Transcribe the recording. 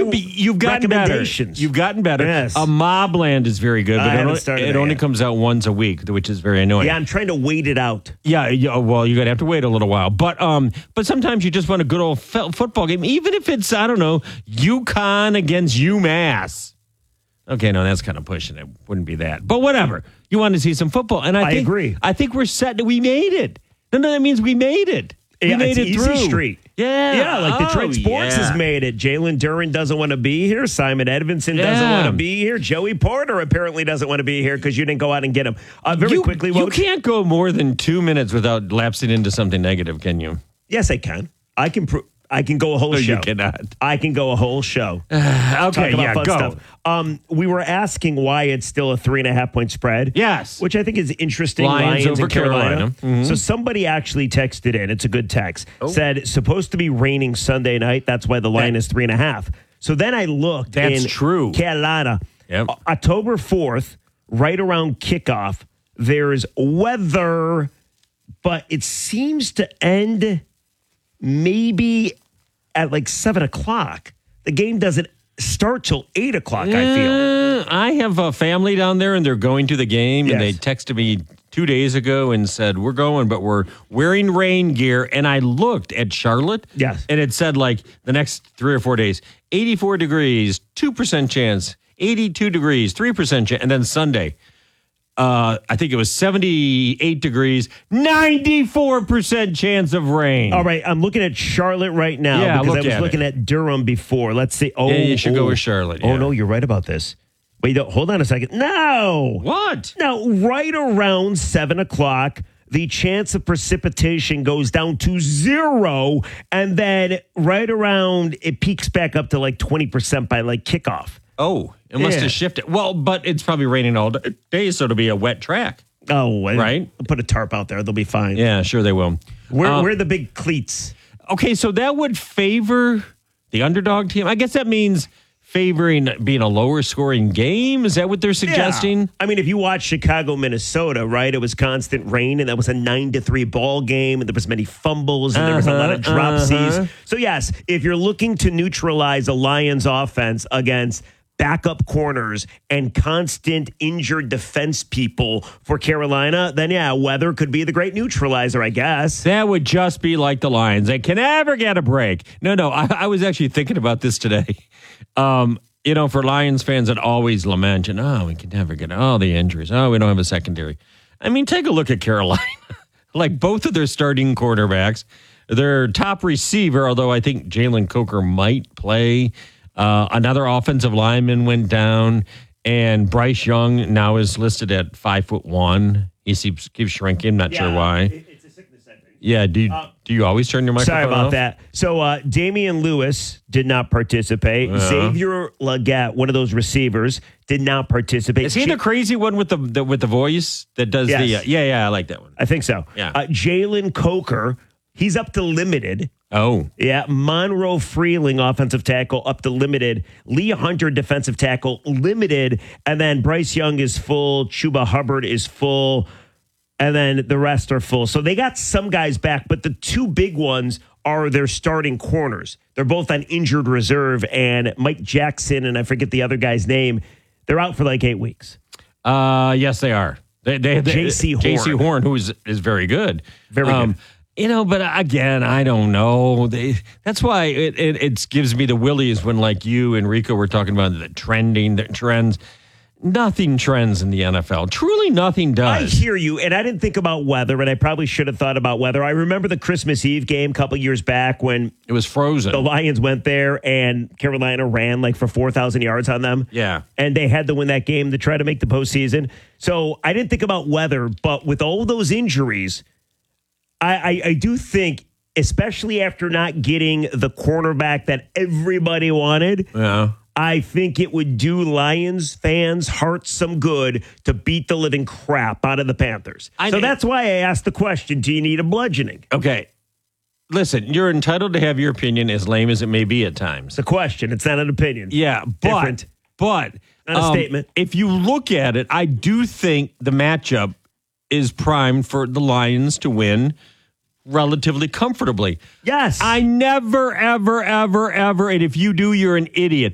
you've gotten better. You've gotten better. Yes. Mobland is very good, but it only comes out once a week, which is very annoying. Yeah, I'm trying to wait it out. Yeah, well, you're going to have to wait a little while. But sometimes you just want a good old football game, even if it's, I don't know, UConn against UMass. Okay, no, that's kind of pushing it. Wouldn't be that. But whatever. You want to see some football. And I agree. I think we're set. We made it. No, that means we made it. We made it easy through. Street. Yeah. Like Detroit Sports has made it. Jalen Duren doesn't want to be here. Simon Edvinson doesn't want to be here. Joey Porter apparently doesn't want to be here because you didn't go out and get him. Very quickly, you can't go more than 2 minutes without lapsing into something negative, can you? Yes, I can. I can go a whole show. You cannot. I can go a whole show. Okay, fun stuff. We were asking why it's still a 3.5-point spread. Yes. Which I think is interesting. Lions over and Carolina. Mm-hmm. So somebody actually texted in. It's a good text. Said, supposed to be raining Sunday night. That's why the line is 3.5. So then I looked. That's in true. Carolina. Yep. October 4th, right around kickoff, there's weather, but it seems to end maybe at like 7 o'clock. The game doesn't start till 8 o'clock, I feel. I have a family down there, and they're going to the game, and they texted me 2 days ago and said, we're going, but we're wearing rain gear. And I looked at Charlotte, and it said like the next 3 or 4 days, 84 degrees, 2% chance, 82 degrees, 3% chance, and then Sunday. I think it was 78 degrees, 94% chance of rain. All right, I'm looking at Charlotte right now because I was looking at Durham before. Let's see. Oh, you should go with Charlotte. Oh, no, you're right about this. Wait, hold on a second. No. What? No, right around 7 o'clock, the chance of precipitation goes down to 0, and then right around, it peaks back up to like 20% by like kickoff. Oh, it must have shifted. Well, but it's probably raining all day, so it'll be a wet track. Oh, right. Put a tarp out there; they'll be fine. Yeah, sure they will. Where are the big cleats? Okay, so that would favor the underdog team. I guess that means favoring being a lower scoring game. Is that what they're suggesting? Yeah. I mean, if you watch Chicago, Minnesota, right? It was constant rain, and that was a 9-3 ball game, and there was many fumbles, and there was a lot of dropsies. So yes, if you're looking to neutralize a Lions offense against backup corners and constant injured defense people for Carolina, then weather could be the great neutralizer, I guess. That would just be like the Lions. They can never get a break. No, I was actually thinking about this today. For Lions fans that always lament, we can never get all the injuries. Oh, we don't have a secondary. I mean, take a look at Carolina. Like both of their starting quarterbacks, their top receiver, although I think Jalen Coker might play. Another offensive lineman went down, and Bryce Young now is listed at 5'1". He keeps shrinking. Not sure why. It's a sickness, I think. Yeah. Do you always turn your microphone Sorry about off? that. So Damian Lewis did not participate. Xavier Legette, one of those receivers, did not participate. Is he the crazy one with the voice that does the? Yeah, I like that one. I think so. Yeah. Jalen Coker, he's up to limited. Oh. Yeah, Monroe Freeling, offensive tackle, up to limited. Lee Hunter, defensive tackle, limited. And then Bryce Young is full. Chuba Hubbard is full. And then the rest are full. So they got some guys back, but the two big ones are their starting corners. They're both on injured reserve. And Mike Jackson, and I forget the other guy's name, they're out for like 8 weeks. Yes, they are. J.C. Horn. J.C. Horn, who is very good. Very good. But again, I don't know. That's why it gives me the willies when, like you and Rico were talking about the trends. Nothing trends in the NFL. Truly nothing does. I hear you, and I didn't think about weather, and I probably should have thought about weather. I remember the Christmas Eve game a couple years back when it was frozen. The Lions went there, and Carolina ran like for 4,000 yards on them. Yeah. And they had to win that game to try to make the postseason. So I didn't think about weather, but with all those injuries, I do think, especially after not getting the cornerback that everybody wanted, I think it would do Lions fans' hearts some good to beat the living crap out of the Panthers. So that's why I asked the question, do you need a bludgeoning? Okay. Listen, you're entitled to have your opinion, as lame as it may be at times. It's a question. It's not an opinion. Yeah, but not a statement. If you look at it, I do think the matchup is primed for the Lions to win relatively comfortably. Yes. I never, ever, ever, ever, and if you do, you're an idiot.